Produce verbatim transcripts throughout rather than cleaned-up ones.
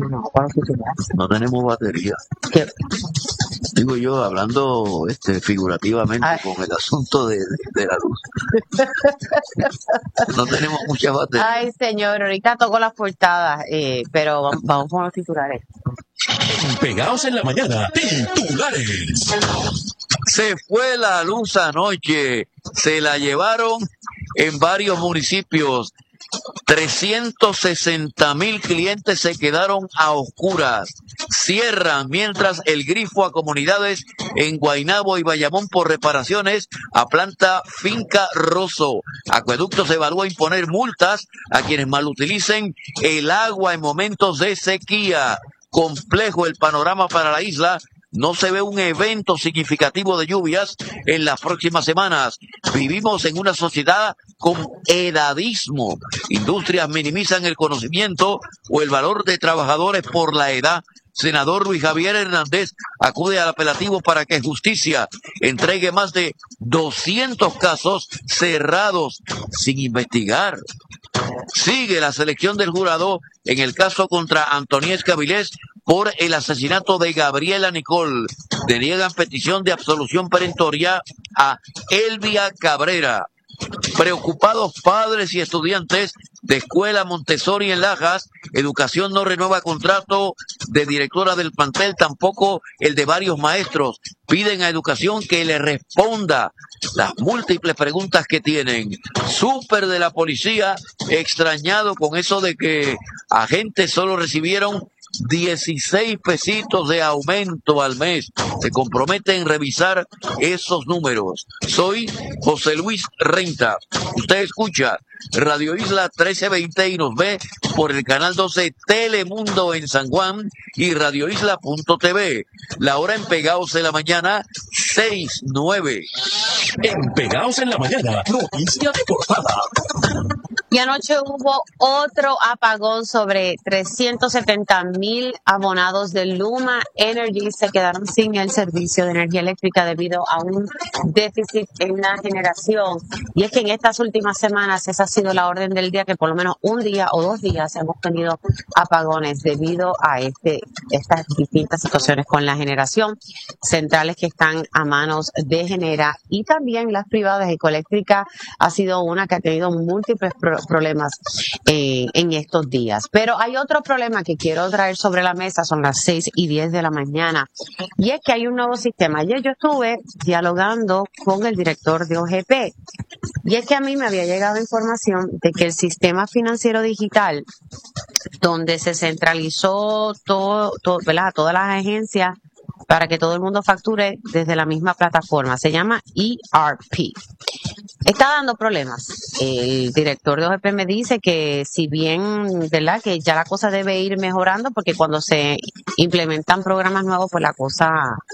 No tenemos batería. ¿Qué? Digo yo, hablando este figurativamente Ay. con el asunto de, de, de la luz. No tenemos mucha batería. Ay, señor, ahorita toco las portadas, eh, pero vamos, vamos con los titulares. Pegados en la mañana, titulares. Se fue la luz anoche, se la llevaron en varios municipios. trescientos sesenta mil clientes se quedaron a oscuras. Cierran mientras el grifo a comunidades en Guaynabo y Bayamón por reparaciones a planta Finca Rosso. Acueductos evalúa imponer multas a quienes malutilicen el agua en momentos de sequía. Complejo el panorama para la isla. No se ve un evento significativo de lluvias en las próximas semanas. Vivimos en una sociedad con edadismo. Industrias minimizan el conocimiento o el valor de trabajadores por la edad. Senador Luis Javier Hernández acude al apelativo para que Justicia entregue más de doscientos casos cerrados sin investigar. Sigue la selección del jurado en el caso contra Antoniés Cavilés por el asesinato de Gabriela Nicole. Deniegan petición de absolución perentoria a Elvia Cabrera. Preocupados padres y estudiantes de Escuela Montessori en Lajas. Educación no renueva contrato de directora del plantel, tampoco el de varios maestros. Piden a Educación que le responda las múltiples preguntas que tienen. Súper de la policía, extrañado con eso de que agentes solo recibieron dieciséis pesitos de aumento al mes. Se compromete en revisar esos números. Soy José Luis Renta. Usted escucha Radio Isla trece veinte y nos ve por el canal doce Telemundo en San Juan y radio isla punto t v. La hora en Pegaos en la mañana, seis nueve. En Pegados en la mañana, noticia de portada. Y anoche hubo otro apagón. Sobre trescientos setenta mil abonados de Luma Energy se quedaron sin el servicio de energía eléctrica debido a un déficit en la generación. Y es que en estas últimas semanas esa ha sido la orden del día, que por lo menos un día o dos días hemos tenido apagones debido a este estas distintas situaciones con la generación. Centrales que están a manos de Genera y también las privadas. Ecoeléctrica ha sido una que ha tenido múltiples pro problemas eh, en estos días. Pero hay otro problema que quiero traer sobre la mesa. Son las seis y diez de la mañana. Y es que hay un nuevo sistema. Ayer yo estuve dialogando con el director de O G P. Y es que a mí me había llegado información de que el sistema financiero digital, donde se centralizó todo, todo, ¿verdad? Todas las agencias para que todo el mundo facture desde la misma plataforma, se llama E R P. Está dando problemas. El director de O G P me dice que si bien, ¿verdad?, que ya la cosa debe ir mejorando, porque cuando se implementan programas nuevos, pues la cosa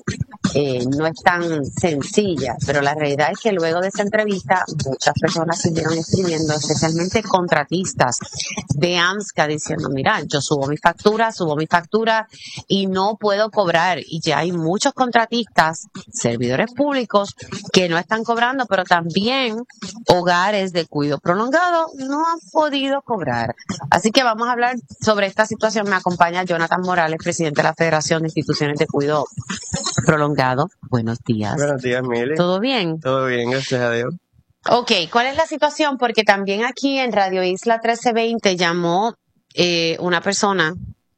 eh, no es tan sencilla. Pero la realidad es que luego de esa entrevista, muchas personas siguieron escribiendo, especialmente contratistas de AMSCA, diciendo, mira, yo subo mi factura, subo mi factura y no puedo cobrar. Y ya hay muchos contratistas, servidores públicos, que no están cobrando, pero también hogares de cuidado prolongado no han podido cobrar. Así que vamos a hablar sobre esta situación. Me acompaña Jonathan Morales, presidente de la Federación de Instituciones de Cuidado Prolongado. Buenos días. Buenos días, Mili. ¿Todo bien? Todo bien, gracias a Dios. Ok, ¿cuál es la situación? Porque también aquí en Radio Isla trece veinte llamó eh, una persona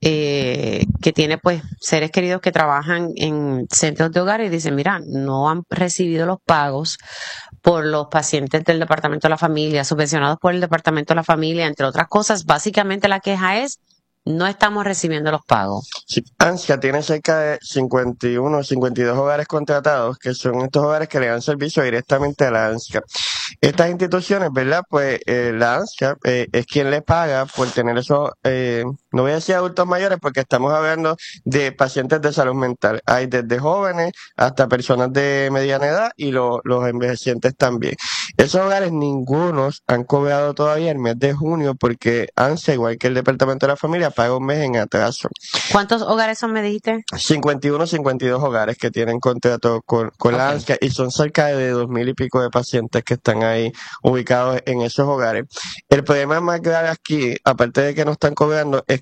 eh, que tiene pues seres queridos que trabajan en centros de hogar y dice, mira, no han recibido los pagos por los pacientes del Departamento de la Familia, subvencionados por el Departamento de la Familia, entre otras cosas. Básicamente la queja es, no estamos recibiendo los pagos. Sí, ANSCA tiene cerca de cincuenta y uno, cincuenta y dos hogares contratados, que son estos hogares que le dan servicio directamente a la ANSCA. Estas instituciones, ¿verdad? Pues eh, la ANSCA eh, es quien le paga por tener esos, eh, no voy a decir adultos mayores, porque estamos hablando de pacientes de salud mental. Hay desde jóvenes hasta personas de mediana edad y lo, los envejecientes también. Esos hogares, ningunos han cobrado todavía el mes de junio, porque ANSCA, igual que el Departamento de la Familia, paga un mes en atraso. ¿Cuántos hogares son, me dijiste? cincuenta y uno, cincuenta y dos hogares que tienen contrato con, con okay. la ANSCA, y son cerca de dos mil y pico de pacientes que están ahí ubicados en esos hogares. El problema más grave aquí, aparte de que no están cobrando, es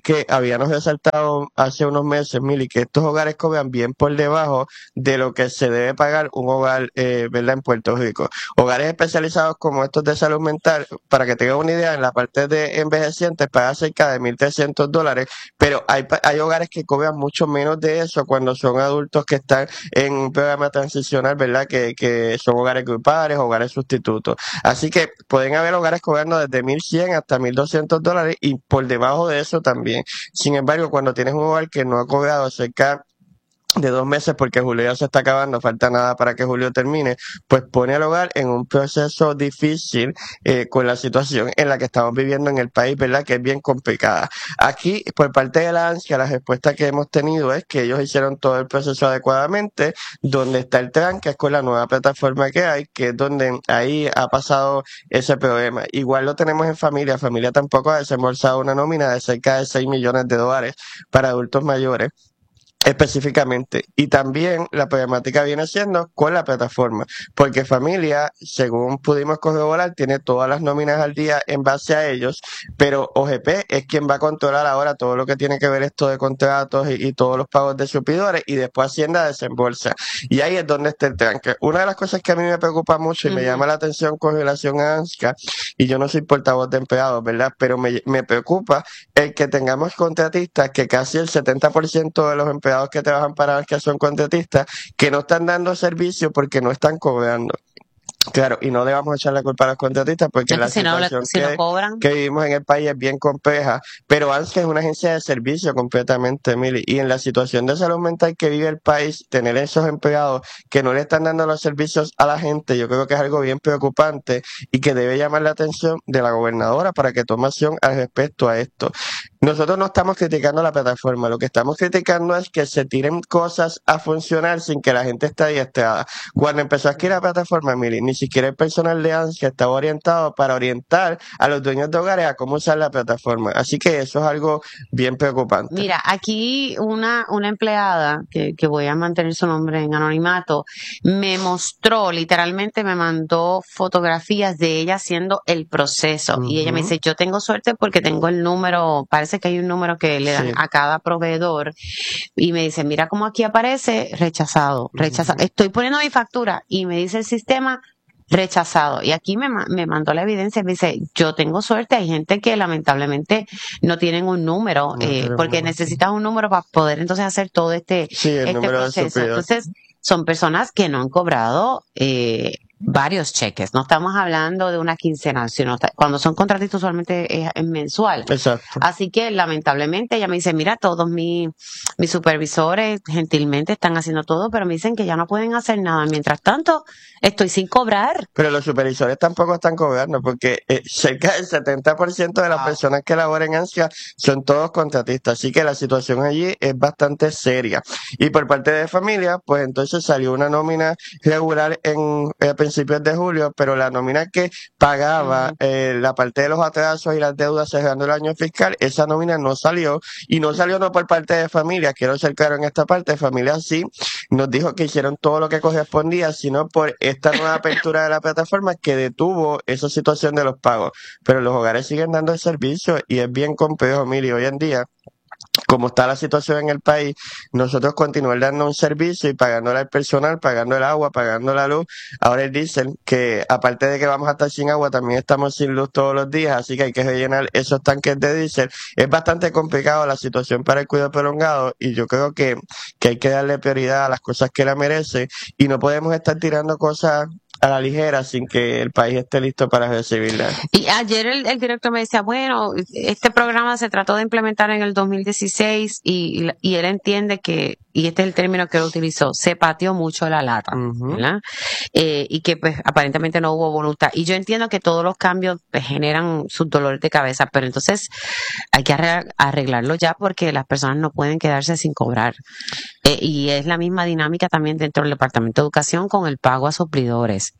que habíamos resaltado hace unos meses, Mili, que estos hogares cobran bien por debajo de lo que se debe pagar un hogar, eh, ¿verdad?, en Puerto Rico. Hogares especializados como estos de salud mental, para que tengan una idea, en la parte de envejecientes pagan cerca de mil trescientos dólares, pero hay, hay hogares que cobran mucho menos de eso cuando son adultos que están en un programa transicional, ¿verdad?, que, que son hogares grupales, hogares sustitutos. Así que pueden haber hogares cobrando desde mil cien hasta mil doscientos dólares y por debajo de eso también. Sin embargo, cuando tienes un hogar que no ha cobrado cerca de dos meses porque julio ya se está acabando, falta nada para que julio termine, pues pone al hogar en un proceso difícil eh, con la situación en la que estamos viviendo en el país, ¿verdad?, que es bien complicada. Aquí, por parte de la ANSCA, la respuesta que hemos tenido es que ellos hicieron todo el proceso adecuadamente, donde está el tranque, es con la nueva plataforma que hay, que es donde ahí ha pasado ese problema. Igual lo tenemos en familia, familia tampoco ha desembolsado una nómina de cerca de seis millones de dólares para adultos mayores, específicamente. Y también la problemática viene siendo con la plataforma, porque familia, según pudimos corroborar, tiene todas las nóminas al día en base a ellos, pero O G P es quien va a controlar ahora todo lo que tiene que ver esto de contratos y, y todos los pagos de suplidores, y después Hacienda desembolsa. Y ahí es donde está el tranque. Una de las cosas que a mí me preocupa mucho y uh-huh. me llama la atención con relación a ANSCA, y yo no soy portavoz de empleados, ¿verdad?, pero me, me preocupa el que tengamos contratistas, que casi el setenta por ciento de los empleados que trabajan para ANSCA son contratistas, que no están dando servicio porque no están cobrando. Claro, y no le vamos a echar la culpa a los contratistas porque la si situación no, si que, no que vivimos en el país es bien compleja, pero ANSCA es una agencia de servicio completamente, Mili, y en la situación de salud mental que vive el país, tener esos empleados que no le están dando los servicios a la gente, yo creo que es algo bien preocupante y que debe llamar la atención de la gobernadora para que tome acción al respecto a esto. Nosotros no estamos criticando la plataforma, lo que estamos criticando es que se tiren cosas a funcionar sin que la gente esté adiestrada. Cuando empezó aquí la plataforma, Mili, ni siquiera el personal de ANSCA estaba orientado para orientar a los dueños de hogares a cómo usar la plataforma. Así que eso es algo bien preocupante. Mira, aquí una, una empleada, que, que voy a mantener su nombre en anonimato, me mostró, literalmente me mandó fotografías de ella haciendo el proceso. Uh-huh. Y ella me dice, yo tengo suerte porque tengo el número, parece que hay un número que le dan sí. a cada proveedor. Y me dice, mira cómo aquí aparece rechazado, rechazado. Uh-huh. Estoy poniendo mi factura y me dice el sistema rechazado. Y aquí me, me mandó la evidencia, me dice, yo tengo suerte, hay gente que lamentablemente no tienen un número, no eh, porque número. necesitas un número para poder entonces hacer todo este, sí, el este número proceso. De entonces, son personas que no han cobrado eh, varios cheques. No estamos hablando de una quincena, sino cuando son contratistas usualmente es, es mensual. Exacto. Así que lamentablemente ella me dice, mira, todos mis, mis supervisores gentilmente están haciendo todo, pero me dicen que ya no pueden hacer nada. Mientras tanto, estoy sin cobrar. Pero los supervisores tampoco están cobrando porque eh, cerca del setenta por ciento de las wow. personas que laboran en ANSCA son todos contratistas. Así que la situación allí es bastante seria. Y por parte de familia, pues entonces salió una nómina regular en a principios de julio, pero la nómina que pagaba uh-huh. eh, la parte de los atrasos y las deudas cerrando el año fiscal, esa nómina no salió, y no salió no por parte de familia, quiero ser claro en esta parte, familia sí nos dijo que hicieron todo lo que correspondía, sino por esta nueva apertura de la plataforma que detuvo esa situación de los pagos. Pero los hogares siguen dando el servicio y es bien complejo, Mili, hoy en día, como está la situación en el país, nosotros continuar dando un servicio y pagándole al personal, pagando el agua, pagando la luz. Ahora el diésel, que aparte de que vamos a estar sin agua, también estamos sin luz todos los días, así que hay que rellenar esos tanques de diésel. Es bastante complicado la situación para el cuidado prolongado y yo creo que, que hay que darle prioridad a las cosas que la merecen y no podemos estar tirando cosas a la ligera sin que el país esté listo para recibirla. Y ayer el, el director me decía, bueno, este programa se trató de implementar en el dos mil dieciséis y, y, y él entiende que, y este es el término que él utilizó, se pateó mucho la lata, uh-huh. ¿verdad? Eh, y que pues aparentemente no hubo voluntad. Y yo entiendo que todos los cambios pues, generan sus dolores de cabeza, pero entonces hay que arreglarlo ya porque las personas no pueden quedarse sin cobrar. Eh, y es la misma dinámica también dentro del Departamento de Educación con el pago a suplidores.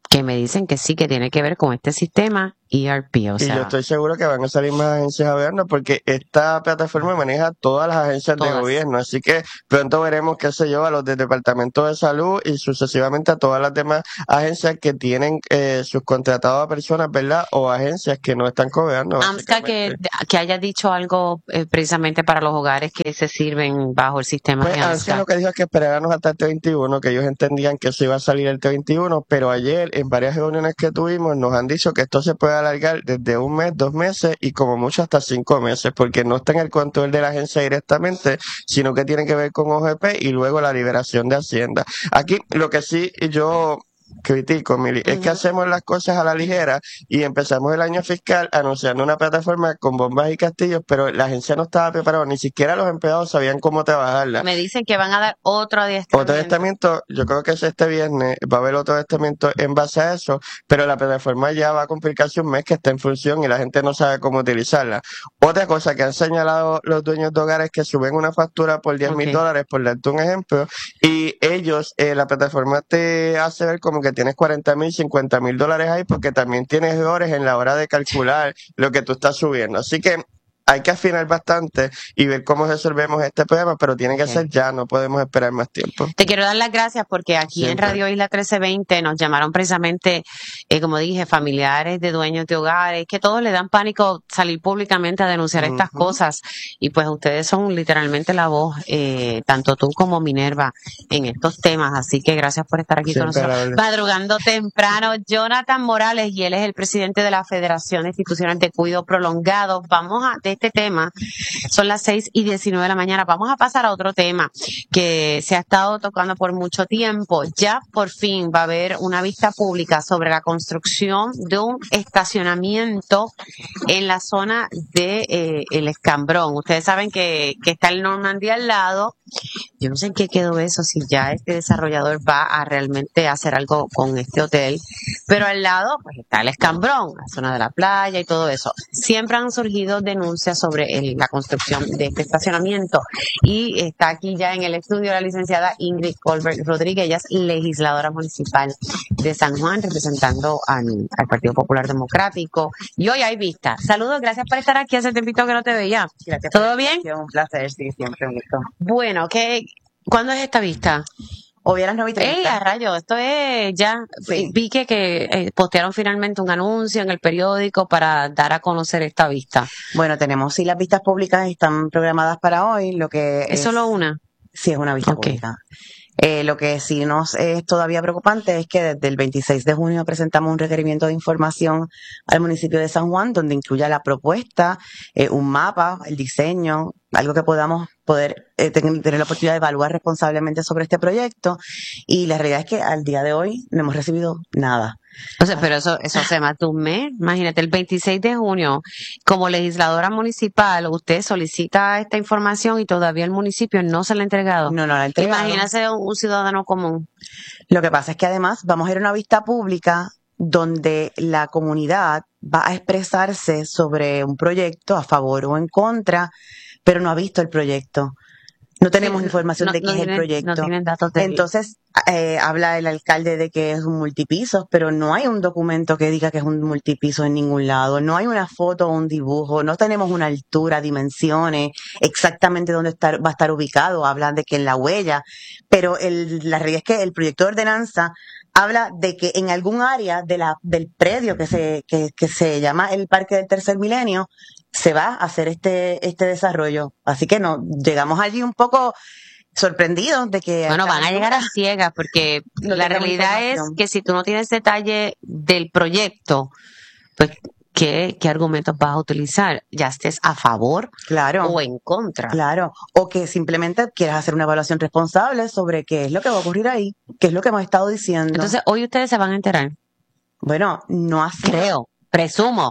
que me dicen que sí, que tiene que ver con este sistema E R P. O Y sea, yo estoy seguro que van a salir más agencias a vernos porque esta plataforma maneja todas las agencias de Todas. gobierno. Así que pronto veremos, qué sé yo, a los del Departamento de Salud y sucesivamente a todas las demás agencias que tienen eh, subcontratados a personas, ¿verdad? O agencias que no están cobrando. AMSCA que, básicamente. que haya dicho algo eh, precisamente para los hogares que se sirven bajo el sistema Pues de AMSCA AMSCA. lo que dijo es que esperáramos hasta el T veintiuno, que ellos entendían que eso iba a salir el T veintiuno, pero ayer en varias reuniones que tuvimos nos han dicho que esto se puede alargar desde un mes, dos meses y como mucho hasta cinco meses, porque no está en el control de la agencia directamente, sino que tiene que ver con O G P y luego la liberación de Hacienda. Aquí lo que sí yo critico, Mili, es que Ujú. hacemos las cosas a la ligera y empezamos el año fiscal anunciando una plataforma con bombas y castillos, pero la agencia no estaba preparada, ni siquiera los empleados sabían cómo trabajarla. Me dicen que van a dar otro adiestramiento. Otro adiestramiento, yo creo que es este viernes, va a haber otro adiestramiento en base a eso, pero la plataforma ya va a cumplir casi un mes que está en función y la gente no sabe cómo utilizarla. Otra cosa que han señalado los dueños de hogares es que suben una factura por diez mil Ok. dólares, por darte un ejemplo, y ellos, eh, la plataforma te hace ver como que tienes cuarenta mil, cincuenta mil dólares ahí porque también tienes errores en la hora de calcular lo que tú estás subiendo. Así que hay que afinar bastante y ver cómo resolvemos este problema, pero tiene que Ok. ser ya, no podemos esperar más tiempo. Te quiero dar las gracias porque aquí en Siempre. Radio Isla trece veinte nos llamaron precisamente, eh, como dije, familiares de dueños de hogares, que todos le dan pánico salir públicamente a denunciar estas Ujú. cosas. Y pues ustedes son literalmente la voz, eh, tanto tú como Minerva, en estos temas. Así que gracias por estar aquí Siempre con a la nosotros. orden. Madrugando temprano, Jonathan Morales, y él es el presidente de la Federación de Instituciones de Cuidado Prolongado. Vamos a, de este tema, son las seis y diecinueve de la mañana. Vamos a pasar a otro tema que se ha estado tocando por mucho tiempo. Ya por fin va a haber una vista pública sobre la construcción de un estacionamiento en la zona de eh, el Escambrón. Ustedes saben que, que está el Normandy al lado. Yo no sé en qué quedó eso, si ya este desarrollador va a realmente hacer algo con este hotel, pero al lado pues está el Escambrón, la zona de la playa y todo eso. Siempre han surgido denuncias sobre el- la construcción de este estacionamiento y está aquí ya en el estudio la licenciada Ingrid Colbert Rodríguez, ella es legisladora municipal de San Juan representando al, al Partido Popular Democrático y hoy hay vista. Saludos, gracias por estar aquí, hace tiempito que no te veía. Gracias por ¿Todo la bien? invitación, un placer, sí, siempre un gusto. Bueno, ¿qué, ¿cuándo es esta vista? Hoy a las nueve y ¡Ey, a treinta. rayo! Esto es ya. Sí. Vi que, que eh, postearon finalmente un anuncio en el periódico para dar a conocer esta vista. Bueno, tenemos, sí, las vistas públicas están programadas para hoy, lo que ¿Es solo una? Sí, es una vista Ok. pública. Eh, lo que sí nos es todavía preocupante es que desde el veintiséis de junio presentamos un requerimiento de información al municipio de San Juan, donde incluya la propuesta, eh, un mapa, el diseño, algo que podamos poder eh, ten- tener la oportunidad de evaluar responsablemente sobre este proyecto. Y la realidad es que al día de hoy no hemos recibido nada. O sea, pero eso, eso hace más de un mes. Imagínate, el veintiséis de junio, como legisladora municipal, usted solicita esta información y todavía el municipio no se la ha entregado. No, no la ha entregado. Imagínese un, un ciudadano común. Lo que pasa es que además vamos a ir a una vista pública donde la comunidad va a expresarse sobre un proyecto a favor o en contra, pero no ha visto el proyecto. No tenemos Sí, información no- de qué no es el tienen- proyecto. No tienen datos de Entonces, eh, habla el alcalde de que es un multipiso, pero no hay un documento que diga que es un multipiso en ningún lado. No hay una foto o un dibujo. No tenemos una altura, dimensiones, exactamente dónde estar, va a estar ubicado. Hablan de que en la huella. Pero el, la realidad es que el proyecto de ordenanza habla de que en algún área de la, del predio que se, que, que se llama el Parque del Tercer Milenio, se va a hacer este, este desarrollo. Así que no, llegamos allí un poco sorprendidos de que... Bueno, hasta van a llegar a ciegas porque No la tengamos realidad es información. que si tú no tienes detalle del proyecto, pues ¿qué, qué argumentos vas a utilizar? Ya estés a favor Claro, o en contra. claro. O que simplemente quieras hacer una evaluación responsable sobre qué es lo que va a ocurrir ahí, qué es lo que hemos estado diciendo. Entonces, hoy ustedes se van a enterar, bueno, no así. creo, presumo.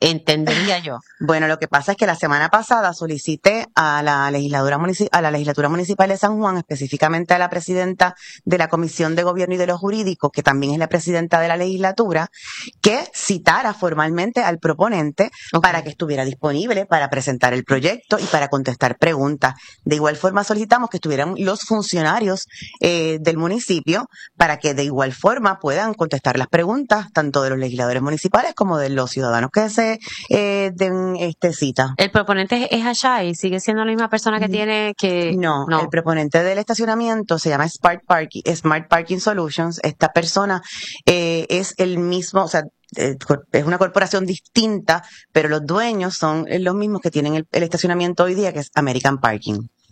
entendería yo. Bueno, lo que pasa es que la semana pasada solicité a la legisladora munici- a la legislatura municipal de San Juan, específicamente a la presidenta de la Comisión de Gobierno y de lo Jurídico, que también es la presidenta de la legislatura, que citara formalmente al proponente Ok. para que estuviera disponible para presentar el proyecto y para contestar preguntas. De igual forma solicitamos que estuvieran los funcionarios eh, del municipio para que de igual forma puedan contestar las preguntas tanto de los legisladores municipales como de los ciudadanos que se eh, den este cita. El proponente es allá y sigue siendo la misma persona que tiene que... No, el proponente del estacionamiento se llama Smart Parking, Smart Parking Solutions. Esta persona eh, es el mismo, o sea, eh, cor- es una corporación distinta, pero los dueños son los mismos que tienen el, el estacionamiento hoy día, que es American Parking.